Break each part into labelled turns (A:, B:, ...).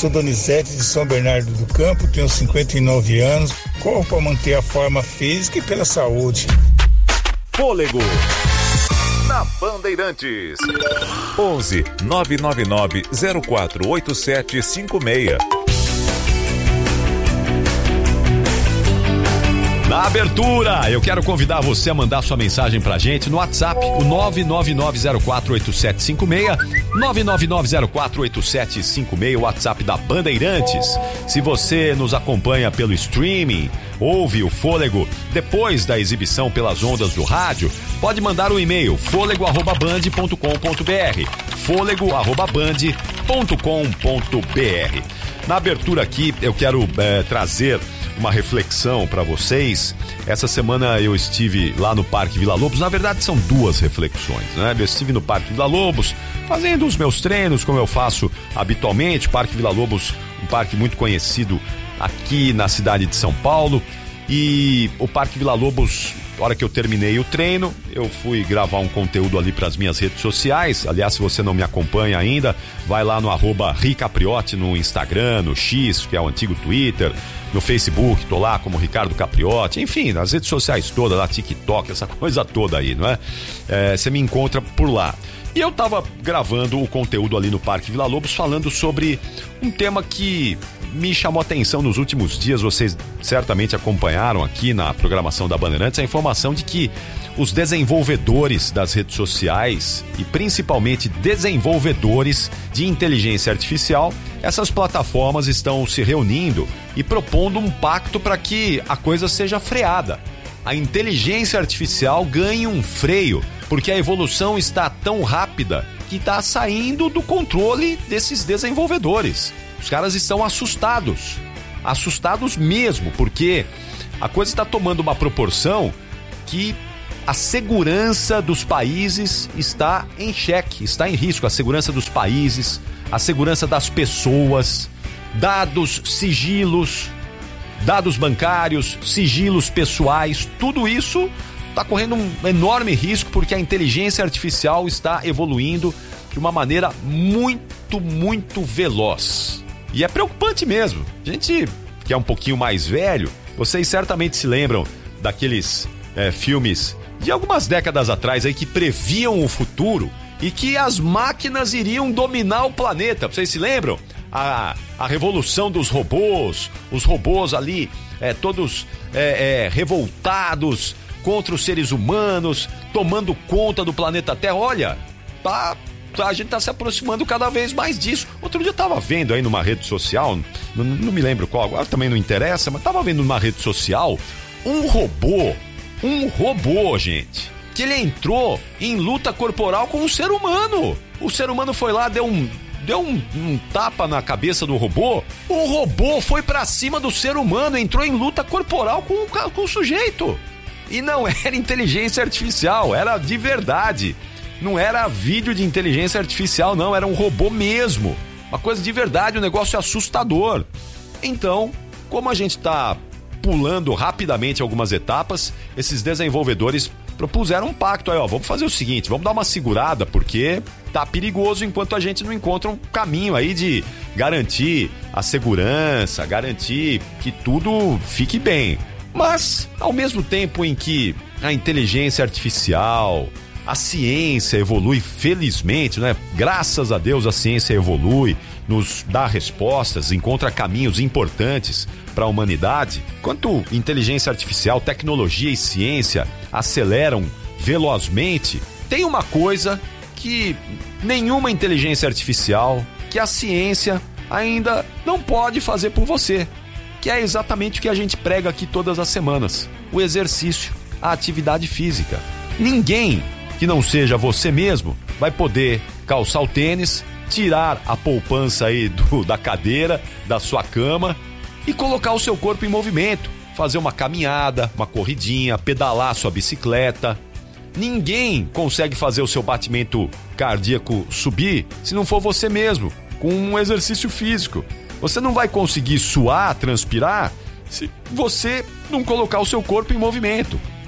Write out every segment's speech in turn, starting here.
A: sou Donizete de São Bernardo do Campo, tenho 59 anos, corro para manter a forma física e pela saúde.
B: Fôlego na Bandeirantes. 11 999 048756. Na abertura, eu quero convidar você a mandar sua mensagem pra gente no WhatsApp, o 999048756, 999048756, o WhatsApp da Bandeirantes. Se você nos acompanha pelo streaming, ouve o Fôlego depois da exibição pelas ondas do rádio, pode mandar um e-mail, fôlego@band.com.br, fôlego@band.com.br. Na abertura aqui, eu quero trazer uma reflexão para vocês. Essa semana eu estive lá no Parque Vila Lobos. Na verdade são duas reflexões, né? Eu estive no Parque Vila Lobos fazendo os meus treinos como eu faço habitualmente. Parque Vila Lobos, um parque muito conhecido aqui na cidade de São Paulo. E o Parque Vila Lobos, na hora que eu terminei o treino, eu fui gravar um conteúdo ali para as minhas redes sociais. Aliás, se você não me acompanha ainda, vai lá no @ricapriotti no Instagram, no X, que é o antigo Twitter, no Facebook, tô lá como Ricardo Capriotti, enfim, nas redes sociais todas, lá TikTok, essa coisa toda aí, não é? Você me encontra por lá. E eu tava gravando o conteúdo ali no Parque Vila Lobos falando sobre um tema que me chamou a atenção nos últimos dias. Vocês certamente acompanharam aqui na programação da Bandeirantes a informação de que os desenvolvedores das redes sociais e principalmente desenvolvedores de inteligência artificial, essas plataformas estão se reunindo e propondo um pacto para que a coisa seja freada. A inteligência artificial ganha um freio, porque a evolução está tão rápida que está saindo do controle desses desenvolvedores. Os caras estão assustados mesmo, porque a coisa está tomando uma proporção que a segurança dos países está em xeque, está em risco. A segurança dos países, a segurança das pessoas, dados, sigilos, dados bancários, sigilos pessoais, tudo isso está correndo um enorme risco porque a inteligência artificial está evoluindo de uma maneira muito, muito veloz. E é preocupante mesmo. A gente que é um pouquinho mais velho, vocês certamente se lembram daqueles filmes de algumas décadas atrás aí que previam o futuro e que as máquinas iriam dominar o planeta. Vocês se lembram? A revolução dos robôs, os robôs ali todos revoltados contra os seres humanos, tomando conta do planeta Terra. Olha, a gente tá se aproximando cada vez mais disso. Outro dia eu tava vendo aí numa rede social, não me lembro qual, agora também não interessa, mas tava vendo numa rede social um robô, gente, que ele entrou em luta corporal com um ser humano. O ser humano foi lá, deu um tapa na cabeça do robô. O robô foi pra cima do ser humano, entrou em luta corporal com o sujeito. E não era inteligência artificial, era de verdade. Não era vídeo de inteligência artificial, não, era um robô mesmo. Uma coisa de verdade, um negócio assustador. Então, como a gente está pulando rapidamente algumas etapas, esses desenvolvedores propuseram um pacto aí, vamos fazer o seguinte, vamos dar uma segurada, porque tá perigoso enquanto a gente não encontra um caminho aí de garantir a segurança, garantir que tudo fique bem. Mas, ao mesmo tempo em que a inteligência artificial, a ciência evolui, felizmente, né? Graças a Deus a ciência evolui, nos dá respostas, encontra caminhos importantes para a humanidade. Enquanto inteligência artificial, tecnologia e ciência aceleram velozmente, tem uma coisa que nenhuma inteligência artificial, que a ciência ainda não pode fazer por você, que é exatamente o que a gente prega aqui todas as semanas: o exercício, a atividade física. Ninguém que não seja você mesmo vai poder calçar o tênis, tirar a poupança aí da cadeira, da sua cama e colocar o seu corpo em movimento, fazer uma caminhada, uma corridinha, pedalar sua bicicleta. Ninguém consegue fazer o seu batimento cardíaco subir se não for você mesmo, com um exercício físico. Você não vai conseguir suar, transpirar, se você não colocar o seu corpo em movimento.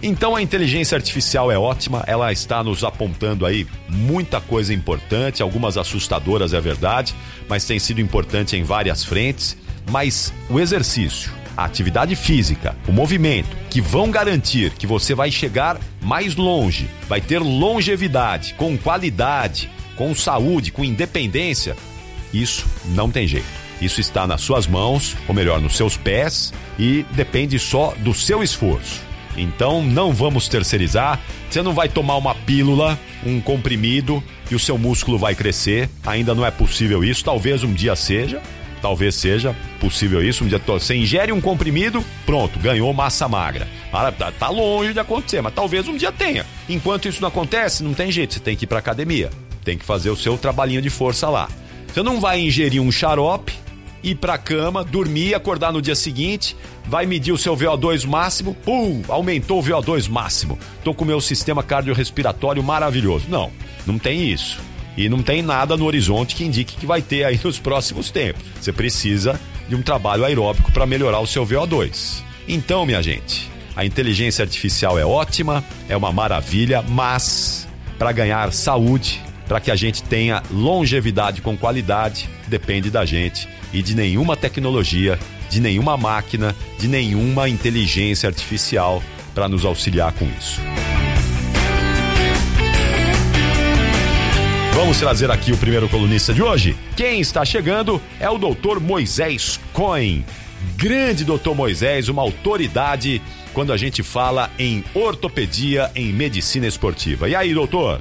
B: Então a inteligência artificial é ótima, ela está nos apontando aí muita coisa importante, algumas assustadoras é verdade, mas tem sido importante em várias frentes. Mas o exercício, a atividade física, o movimento, que vão garantir que você vai chegar mais longe, vai ter longevidade, com qualidade, com saúde, com independência, isso não tem jeito. Isso está nas suas mãos, ou melhor, nos seus pés, e depende só do seu esforço. Então não vamos terceirizar, você não vai tomar uma pílula, um comprimido e o seu músculo vai crescer, ainda não é possível isso, talvez um dia seja possível isso, um dia você ingere um comprimido, pronto, ganhou massa magra. Tá longe de acontecer, mas talvez um dia tenha. Enquanto isso não acontece, não tem jeito, você tem que ir pra academia, tem que fazer o seu trabalhinho de força lá. Você não vai ingerir um xarope, ir pra cama, dormir, acordar no dia seguinte, vai medir o seu VO2 máximo, aumentou o VO2 máximo, tô com o meu sistema cardiorrespiratório maravilhoso. Não tem isso. E não tem nada no horizonte que indique que vai ter aí nos próximos tempos. Você precisa de um trabalho aeróbico para melhorar o seu VO2. Então, minha gente, a inteligência artificial é ótima, é uma maravilha, mas para ganhar saúde, para que a gente tenha longevidade com qualidade, depende da gente e de nenhuma tecnologia, de nenhuma máquina, de nenhuma inteligência artificial para nos auxiliar com isso. Vamos trazer aqui o primeiro colunista de hoje. Quem está chegando é o Dr. Moisés Cohen. Grande Dr. Moisés, uma autoridade quando a gente fala em ortopedia, em medicina esportiva. E aí, doutor?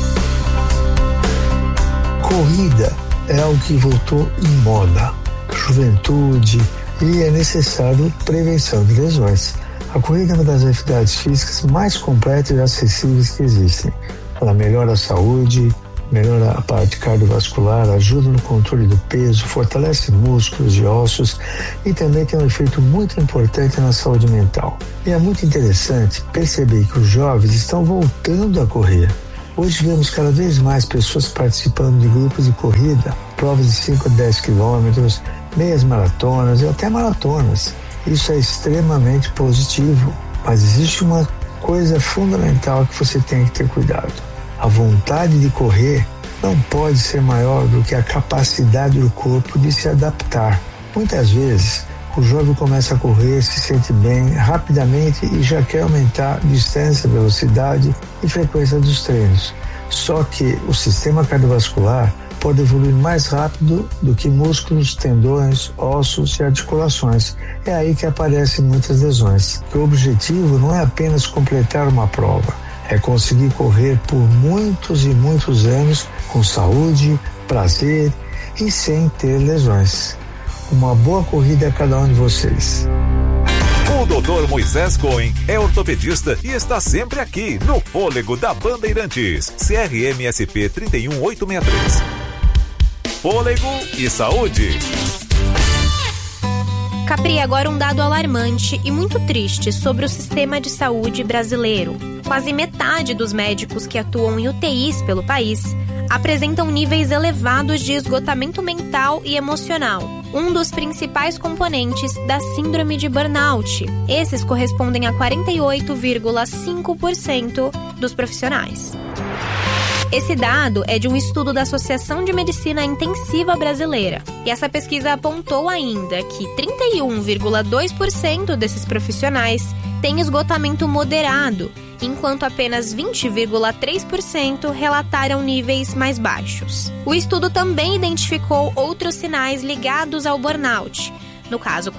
C: Corrida é algo que voltou em moda, juventude, e é necessário prevenção de lesões. A corrida é uma das atividades físicas mais completas e acessíveis que existem. Ela melhora a saúde, melhora a parte cardiovascular, ajuda no controle do peso, fortalece músculos e ossos e também tem um efeito muito importante na saúde mental. E é muito interessante perceber que os jovens estão voltando a correr. Hoje vemos cada vez mais pessoas participando de grupos de corrida, provas de 5 a 10 quilômetros, meias maratonas e até maratonas. Isso é extremamente positivo, mas existe uma coisa fundamental que você tem que ter cuidado. A vontade de correr não pode ser maior do que a capacidade do corpo de se adaptar. Muitas vezes, o jovem começa a correr, se sente bem rapidamente e já quer aumentar distância, velocidade e frequência dos treinos. Só que o sistema cardiovascular pode evoluir mais rápido do que músculos, tendões, ossos e articulações. É aí que aparecem muitas lesões. O objetivo não é apenas completar uma prova, é conseguir correr por muitos e muitos anos com saúde, prazer e sem ter lesões. Uma boa corrida a cada um de vocês.
D: O Dr. Moisés Cohen é ortopedista e está sempre aqui no Fôlego da Bandeirantes, CRMSP 31863. Fôlego e saúde.
E: Capri, agora um dado alarmante e muito triste sobre o sistema de saúde brasileiro. Quase metade dos médicos que atuam em UTIs pelo país apresentam níveis elevados de esgotamento mental e emocional, um dos principais componentes da síndrome de burnout. Esses correspondem a 48,5% dos profissionais. Esse dado é de um estudo da Associação de Medicina Intensiva Brasileira. E essa pesquisa apontou ainda que 31,2% desses profissionais têm esgotamento moderado, enquanto apenas 20,3% relataram níveis mais baixos. O estudo também identificou outros sinais ligados ao burnout. No caso,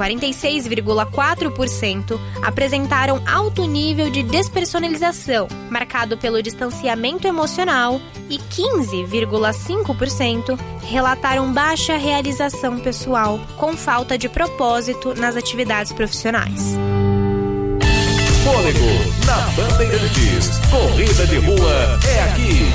E: 46,4% apresentaram alto nível de despersonalização, marcado pelo distanciamento emocional, e 15,5% relataram baixa realização pessoal, com falta de propósito nas atividades profissionais.
D: Fôlego na Bandeirantes. Corrida de rua é aqui.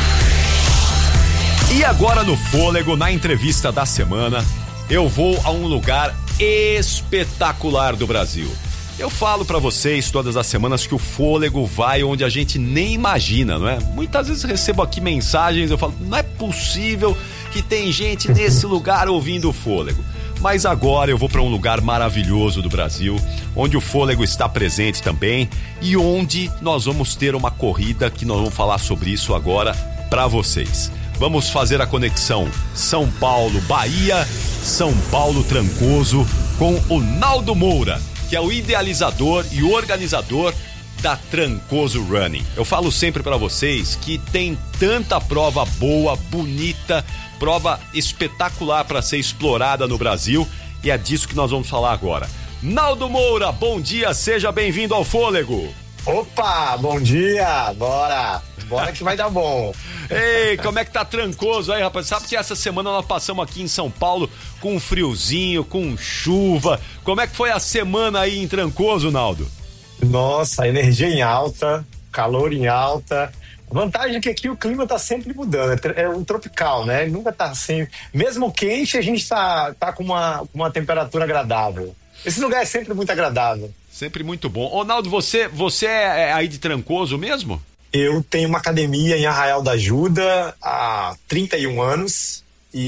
B: E agora no Fôlego, na entrevista da semana, eu vou a um lugar espetacular do Brasil. Eu falo pra vocês todas as semanas que o Fôlego vai onde a gente nem imagina, não é? Muitas vezes recebo aqui mensagens, eu falo, não é possível que tem gente nesse lugar ouvindo o Fôlego. Mas agora eu vou para um lugar maravilhoso do Brasil, onde o fôlego está presente também e onde nós vamos ter uma corrida que nós vamos falar sobre isso agora para vocês. Vamos fazer a conexão São Paulo-Bahia, São Paulo-Trancoso com o Naldo Moura, que é o idealizador e organizador da Trancoso Running. Eu falo sempre para vocês que tem tanta prova boa, bonita, prova espetacular para ser explorada no Brasil, e é disso que nós vamos falar agora. Naldo Moura, bom dia, seja bem-vindo ao Fôlego.
F: Opa, bom dia, bora que vai dar bom.
B: Ei, como é que tá Trancoso aí, rapaz? Sabe que essa semana nós passamos aqui em São Paulo com um friozinho, com chuva. Como é que foi a semana aí em Trancoso, Naldo?
F: Nossa, energia em alta, calor em alta. A vantagem é que aqui o clima tá sempre mudando, é um tropical, né? Nunca tá assim. Mesmo quente, a gente tá com uma temperatura agradável. Esse lugar é sempre muito agradável.
B: Sempre muito bom. Ô, Naldo, você é aí de Trancoso mesmo?
F: Eu tenho uma academia em Arraial da Ajuda há 31 anos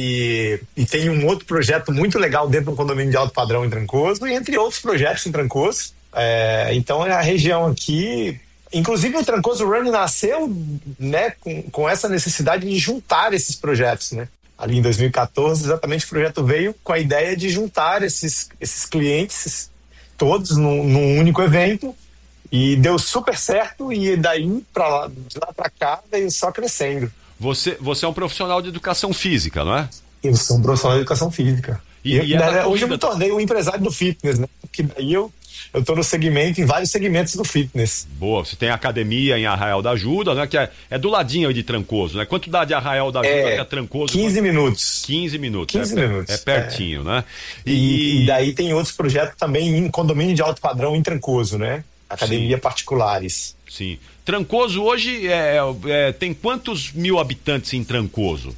F: e tenho um outro projeto muito legal dentro do condomínio de alto padrão em Trancoso, e entre outros projetos em Trancoso. Então a região aqui, inclusive o Trancoso Running nasceu, né, com essa necessidade de juntar esses projetos, né? Ali em 2014, exatamente, o projeto veio com a ideia de juntar esses clientes todos num único evento, e deu super certo, e daí de lá pra cá veio só crescendo.
B: Você é um profissional de educação física, não é?
F: Eu sou um profissional de educação física. Hoje eu me tornei um empresário do fitness, né? Porque daí eu tô em vários segmentos do fitness.
B: Boa, você tem academia em Arraial da Ajuda, né? Que é do ladinho aí de Trancoso, né? Quanto dá de Arraial da Ajuda até Trancoso?
F: 15 minutos.
B: 15 minutos.
F: 15 minutos.
B: É pertinho, né?
F: E daí tem outros projetos também em condomínio de alto padrão em Trancoso, né? Academia particulares.
B: Sim. Trancoso hoje tem quantos mil habitantes em Trancoso?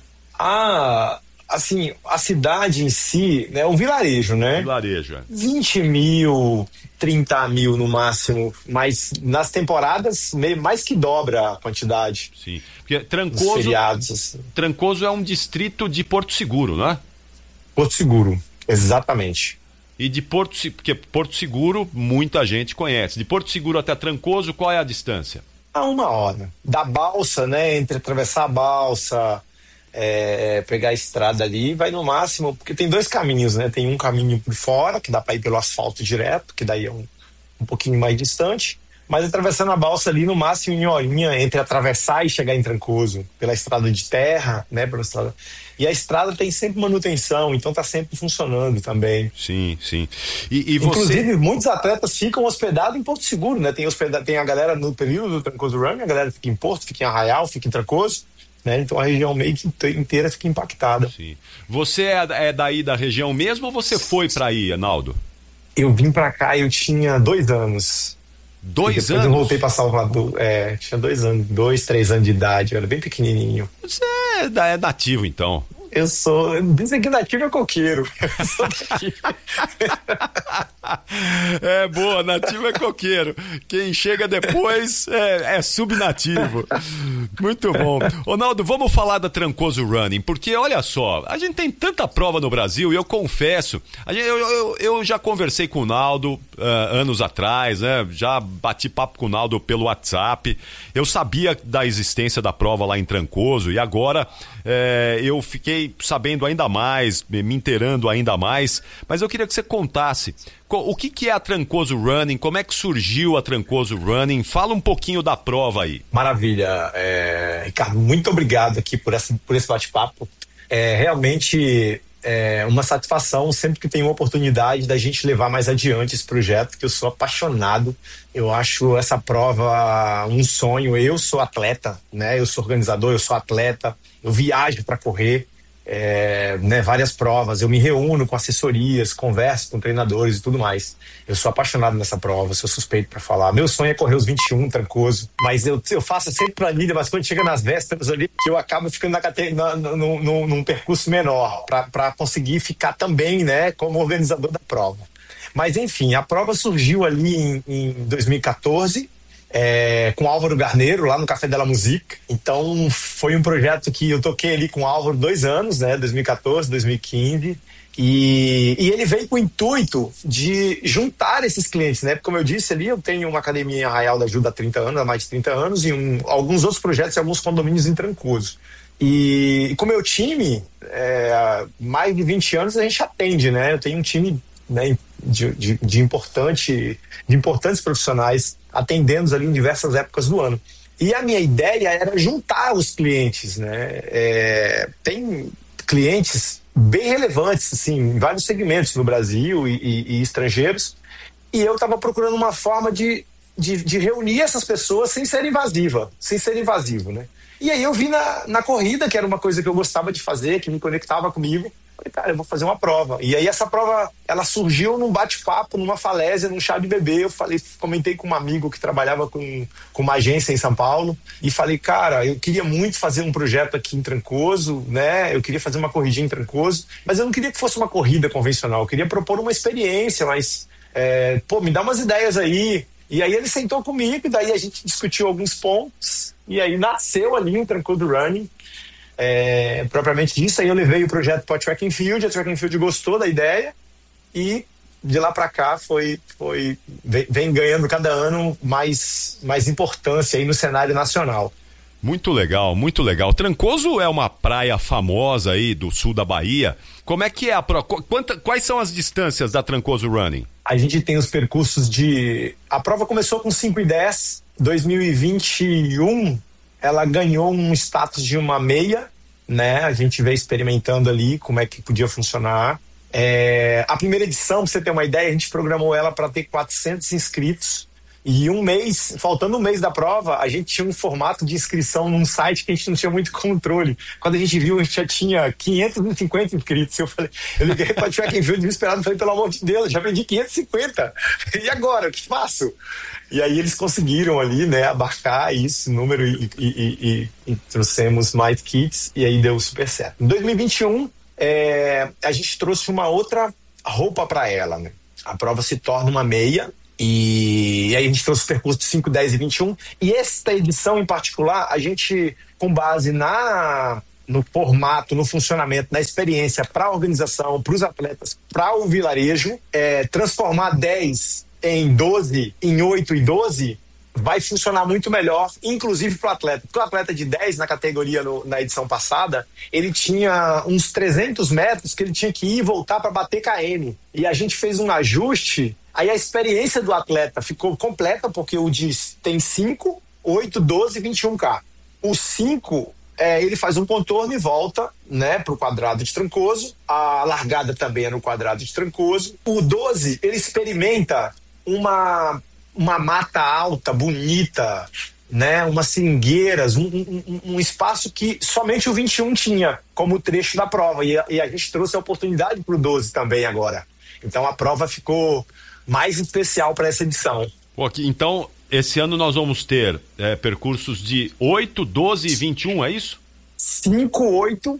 F: Assim, a cidade em si, né, um vilarejo, né?
B: Vilarejo,
F: 20 mil, 30 mil no máximo, mas nas temporadas mais que dobra a quantidade.
B: Sim, porque
F: Trancoso
B: é um distrito de Porto Seguro, não é?
F: Porto Seguro, exatamente.
B: E de porque Porto Seguro muita gente conhece. De Porto Seguro até Trancoso, qual é a distância?
F: A 1 hora. Da balsa, né, entre atravessar a balsa, pegar a estrada ali, vai no máximo, porque tem dois caminhos, né? Tem um caminho por fora, que dá para ir pelo asfalto direto, que daí é um pouquinho mais distante, mas atravessando a balsa ali, no máximo em horinha, entre atravessar e chegar em Trancoso, pela estrada de terra, né? E a estrada tem sempre manutenção, então tá sempre funcionando também.
B: Sim.
F: Inclusive, muitos atletas ficam hospedados em Porto Seguro, né? Tem a galera no período do Trancoso Running, a galera fica em Porto, fica em Arraial, fica em Trancoso, né? Então a região meio que inteira fica impactada.
B: Sim. Você é daí da região mesmo ou você foi pra aí, Naldo?
F: Eu vim pra cá, eu tinha 2 anos.
B: 2 anos?
F: Eu voltei pra Salvador, tinha 2 anos, 2, 3 anos de idade, eu era bem pequenininho.
B: Você é nativo, então?
F: Dizem que nativo é coqueiro. Eu sou nativo.
B: Boa, nativo é coqueiro. Quem chega depois é subnativo. Muito bom. Ô, Naldo, vamos falar da Trancoso Running, porque olha só, a gente tem tanta prova no Brasil, e eu confesso, eu já conversei com o Naldo anos atrás, né? Já bati papo com o Naldo pelo WhatsApp. Eu sabia da existência da prova lá em Trancoso, e agora eu fiquei sabendo ainda mais, me inteirando ainda mais, mas eu queria que você contasse o que é a Trancoso Running, como é que surgiu a Trancoso Running, fala um pouquinho da prova aí.
F: Maravilha, Ricardo, muito obrigado aqui por esse bate-papo. Realmente uma satisfação sempre que tem uma oportunidade da gente levar mais adiante esse projeto, que eu sou apaixonado. Eu acho essa prova um sonho. Eu sou atleta, né? Eu sou organizador, eu sou atleta, eu viajo para correr, né, várias provas, eu me reúno com assessorias, converso com treinadores e tudo mais. Eu sou apaixonado nessa prova, sou suspeito para falar. Meu sonho é correr os 21 Trancoso, mas eu faço sempre planilha, mas quando chega nas vésperas ali, que eu acabo ficando num percurso menor, para conseguir ficar também, né, como organizador da prova. Mas enfim, a prova surgiu ali em 2014, com Álvaro Garneiro, lá no Café de la Musique. Então foi um projeto que eu toquei ali com o Álvaro 2 anos, né, 2014, 2015, E ele veio com o intuito de juntar esses clientes, né? Porque, como eu disse ali, eu tenho uma academia em Arraial da Ajuda há 30 anos, há mais de 30 anos, e alguns outros projetos e alguns condomínios em Trancoso. E com o meu time, mais de 20 anos a gente atende, né? Eu tenho um time, né, de importantes profissionais atendendo ali em diversas épocas do ano. E a minha ideia era juntar os clientes, né? Tem clientes bem relevantes, assim, em vários segmentos no Brasil e estrangeiros, e eu estava procurando uma forma de reunir essas pessoas sem ser invasivo, né? E aí eu vi na corrida, que era uma coisa que eu gostava de fazer, que me conectava comigo. Falei, cara, eu vou fazer uma prova. E aí essa prova, ela surgiu num bate-papo, numa falésia, num chá de bebê. Eu comentei com um amigo que trabalhava com uma agência em São Paulo e falei, cara, eu queria muito fazer um projeto aqui em Trancoso, né? Eu queria fazer uma corridinha em Trancoso, mas eu não queria que fosse uma corrida convencional. Eu queria propor uma experiência, mas, me dá umas ideias aí. E aí ele sentou comigo, e daí a gente discutiu alguns pontos, e aí nasceu ali um Trancoso Running. Propriamente disso, aí eu levei o projeto para a Track and Field, a Track and Field gostou da ideia, e de lá para cá vem ganhando cada ano mais importância aí no cenário nacional.
B: Muito legal, muito legal. Trancoso é uma praia famosa aí do sul da Bahia. Como é que é a prova? Quais são as distâncias da Trancoso Running?
F: A gente tem os percursos a prova começou com 5 e 10, 2021 ela ganhou um status de uma meia, né? A gente veio experimentando ali como é que podia funcionar. A primeira edição, pra você ter uma ideia, a gente programou ela para ter 400 inscritos. E faltando um mês da prova, a gente tinha um formato de inscrição num site que a gente não tinha muito controle. Quando a gente viu, a gente já tinha 550 inscritos. Eu liguei para o Track and Field desesperado, falei, pelo amor de Deus, já vendi 550. E agora, o que faço? E aí eles conseguiram ali, né, abarcar esse número e trouxemos mais kits, e aí deu super certo. Em 2021, a gente trouxe uma outra roupa para ela, né? A prova se torna uma meia, e aí a gente trouxe o percurso de 5, 10 e 21. E esta edição em particular, a gente, com base no formato, no funcionamento, na experiência para a organização, para os atletas, para o vilarejo, transformar 10 em 12, em 8 e 12, vai funcionar muito melhor, inclusive para o atleta. Porque o atleta de 10 na categoria na edição passada, ele tinha uns 300 metros que ele tinha que ir e voltar para bater KM. E a gente fez um ajuste. Aí a experiência do atleta ficou completa, porque o DIS tem 5, 8, 12 e 21K. O 5, ele faz um contorno e volta, né, para o quadrado de Trancoso. A largada também é no quadrado de Trancoso. O 12, ele experimenta uma mata alta, bonita, né, umas seringueiras, um espaço que somente o 21 tinha como trecho da prova. E a gente trouxe a oportunidade para o 12 também agora. Então a prova ficou mais especial para essa edição.
B: Então, esse ano nós vamos ter percursos de 8, 12 e 21, é isso?
F: 5, 8,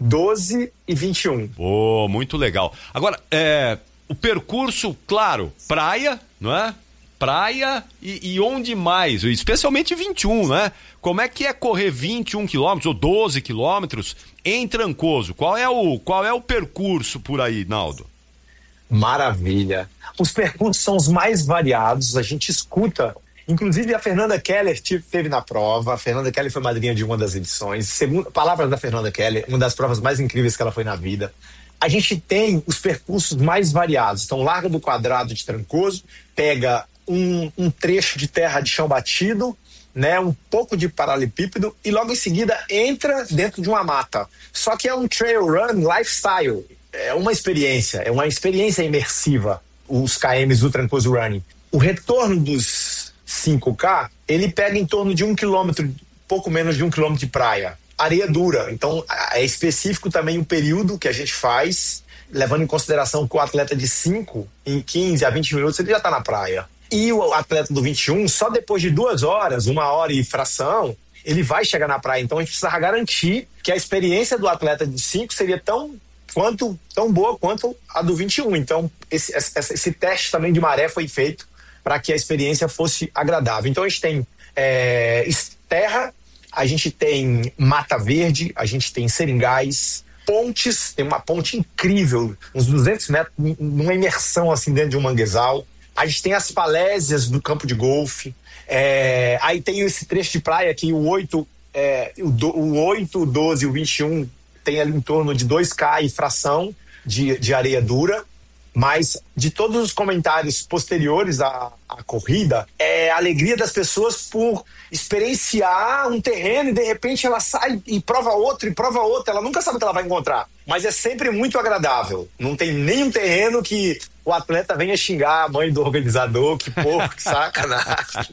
F: 12 e 21.
B: Muito legal. Agora, o percurso, claro, praia, não é? Praia e onde mais? Especialmente 21, né? Como é que é correr 21 quilômetros ou 12 quilômetros em Trancoso? Qual é o percurso por aí, Naldo?
F: Maravilha. Os percursos são os mais variados, a gente escuta. Inclusive a Fernanda Keller esteve na prova. A Fernanda Keller foi madrinha de uma das edições. Segundo palavras da Fernanda Keller, uma das provas mais incríveis que ela foi na vida. A gente tem os percursos mais variados. Então larga do quadrado de Trancoso, pega um trecho de terra de chão batido, né, um pouco de paralelepípedo, e logo em seguida entra dentro de uma mata. Só que é um trail run lifestyle. É uma experiência imersiva, os KMs do Trancoso Running. O retorno dos 5K, ele pega em torno de 1 quilômetro, pouco menos de 1 quilômetro de praia. Areia dura, então é específico também o período que a gente faz, levando em consideração que o atleta de 5, em 15 a 20 minutos, ele já está na praia. E o atleta do 21, só depois de 2 horas, 1 hora e fração, ele vai chegar na praia. Então a gente precisa garantir que a experiência do atleta de 5 seria tão boa quanto a do 21. Então, esse teste também de maré foi feito para que a experiência fosse agradável. Então, a gente tem terra, a gente tem mata verde, a gente tem seringais, pontes, tem uma ponte incrível, uns 200 metros, numa imersão assim dentro de um manguezal. A gente tem as falésias do campo de golfe. Aí tem esse trecho de praia que o 8, o 12 e o 21 tem ali em torno de 2K e fração de areia dura. Mas de todos os comentários posteriores à corrida, é a alegria das pessoas por experienciar um terreno e de repente ela sai e prova outro, ela nunca sabe o que ela vai encontrar. Mas é sempre muito agradável. Não tem nenhum terreno que o atleta venha xingar a mãe do organizador, que porco, que sacanagem.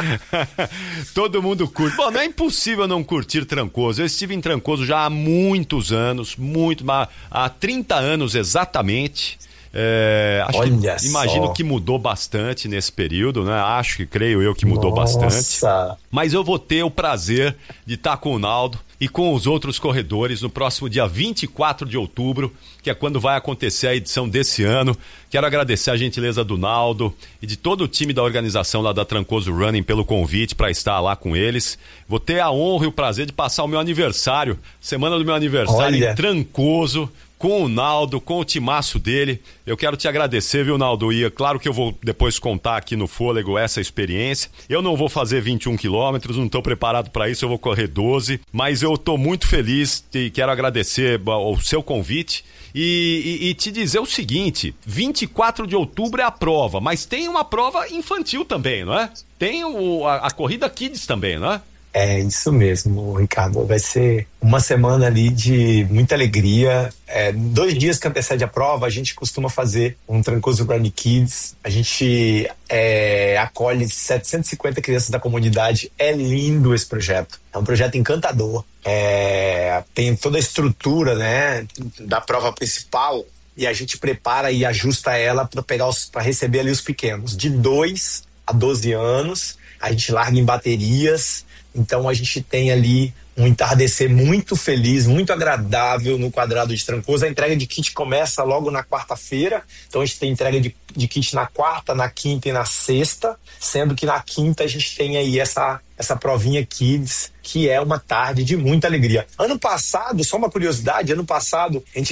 B: Todo mundo curte. Bom, não é impossível não curtir Trancoso. Eu estive em Trancoso já há muitos anos, há 30 anos exatamente. Imagino que mudou bastante nesse período, né? Creio eu que mudou bastante. Mas eu vou ter o prazer de estar com o Naldo e com os outros corredores no próximo dia 24 de outubro, que é quando vai acontecer a edição desse ano. Quero agradecer a gentileza do Naldo e de todo o time da organização lá da Trancoso Running pelo convite para estar lá com eles. Vou ter a honra e o prazer de passar o meu aniversário, semana do meu aniversário, em Trancoso, com o Naldo, com o timaço dele. Eu quero te agradecer, viu, Naldo? E é claro que eu vou depois contar aqui no Fôlego essa experiência. Eu não vou fazer 21 quilômetros, não estou preparado para isso, eu vou correr 12, mas eu estou muito feliz e quero agradecer o seu convite e te dizer o seguinte: 24 de outubro é a prova, mas tem uma prova infantil também, não é? Tem a corrida Kids também, não é?
F: É isso mesmo, Ricardo. Vai ser uma semana ali de muita alegria. 2 dias que antecede a prova, a gente costuma fazer um Trancoso Running Kids. A gente acolhe 750 crianças da comunidade. É lindo esse projeto. É um projeto encantador. Tem toda a estrutura, né, da prova principal, e a gente prepara e ajusta ela para receber ali os pequenos. De 2 a 12 anos, a gente larga em baterias. Então a gente tem ali um entardecer muito feliz, muito agradável no quadrado de Trancoso. A entrega de kit começa logo na quarta-feira, então a gente tem entrega de kit na quarta, na quinta e na sexta, sendo que na quinta a gente tem aí essa provinha Kids, que é uma tarde de muita alegria. Ano passado, só uma curiosidade, a gente